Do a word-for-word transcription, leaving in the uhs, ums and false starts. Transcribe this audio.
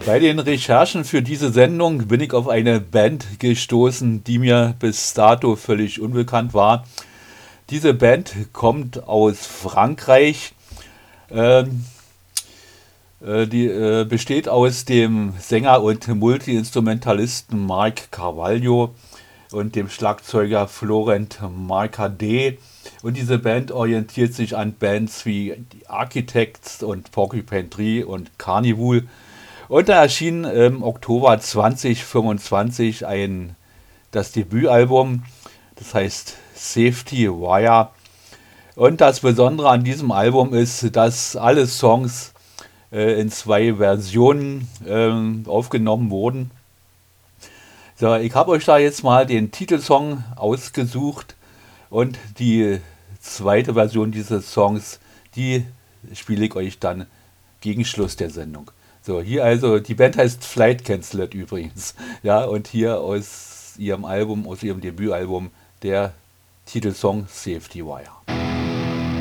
Bei den Recherchen für diese Sendung bin ich auf eine Band gestoßen, die mir bis dato völlig unbekannt war. Diese Band kommt aus Frankreich. Ähm, äh, die äh, besteht aus dem Sänger und Multiinstrumentalisten Marc Carvalho und dem Schlagzeuger Florent Marcadet. Und diese Band orientiert sich an Bands wie die Architects und Porcupine Tree und Carnival. Und da erschien im Oktober zwanzig fünfundzwanzig ein, das Debütalbum, das heißt Safety Wire. Und das Besondere an diesem Album ist, dass alle Songs äh, in zwei Versionen ähm, aufgenommen wurden. So, ich habe euch da jetzt mal den Titelsong ausgesucht und die zweite Version dieses Songs, die spiele ich euch dann gegen Schluss der Sendung. So, hier also, die Band heißt Flight Canceled übrigens. Ja, und hier aus ihrem Album, aus ihrem Debütalbum, der Titelsong Safety Wire.